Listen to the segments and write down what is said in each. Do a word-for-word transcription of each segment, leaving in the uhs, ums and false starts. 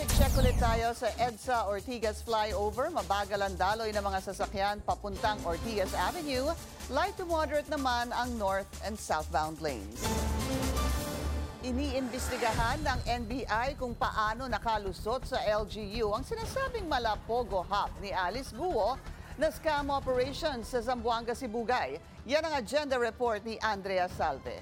Traffic check ulit tayo sa EDSA Ortigas Flyover. Mabagal ang daloy ng mga sasakyan papuntang Ortigas Avenue. Light to moderate naman ang north and southbound lanes. Iniimbestigahan ng N B I kung paano nakalusot sa L G U ang sinasabing Malapogo Hub ni Alice Guo na scam operation sa Zamboanga, Sibugay. Yan ang agenda report ni Andrea Salve.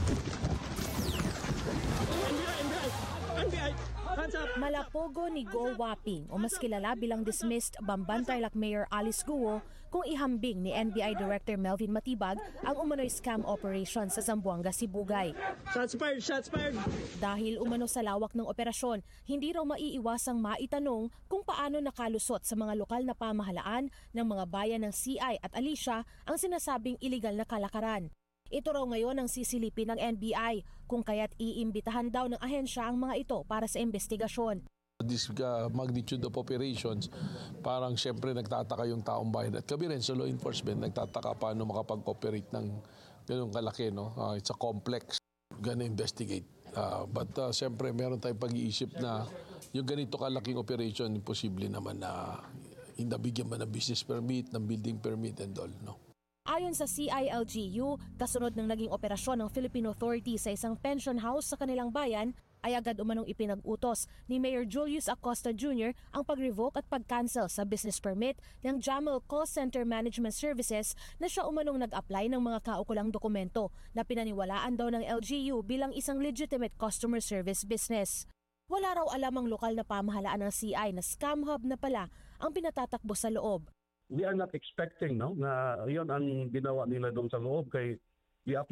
Malapogo ni Go Waping o mas kilala bilang dismissed Bamban-Tarlac Mayor Alice Guo kung ihambing ni N B I Director Melvin Matibag ang umano'y scam operation sa Zamboanga, Sibugay. Shots fired! Shots fired! Dahil umano sa lawak ng operasyon, hindi raw maiiwasang maitanong kung paano nakalusot sa mga lokal na pamahalaan ng mga bayan ng C I at Alicia ang sinasabing iligal na kalakaran. Ito raw ngayon ang sisilipin ng N B I kung kaya't iimbitahan daw ng ahensya ang mga ito para sa investigasyon. This uh, magnitude of operations, parang siyempre nagtataka yung taong bayan at kami rin sa law enforcement nagtataka paano makapag-operate ng ganung kalaki. No? Uh, it's a complex, gonna investigate. Uh, but uh, siyempre meron tayong pag-iisip na yung ganito kalaking operation, imposible naman na indabigyan man ng business permit, ng building permit and all. No? Ayon sa C I L G U, kasunod ng naging operasyon ng Philippine Authority sa isang pension house sa kanilang bayan, ay agad umanong ipinag-utos ni Mayor Julius Acosta Junior ang pag-revoke at pag-cancel sa business permit ng Jamel Call Center Management Services na siya umanong nag-apply ng mga kaukulang dokumento na pinaniwalaan daw ng L G U bilang isang legitimate customer service business. Wala raw alam ang lokal na pamahalaan ng C I na scam hub na pala ang pinatatakbo sa loob. We are not expecting no na yon ang ginawa nila doon sa loob kay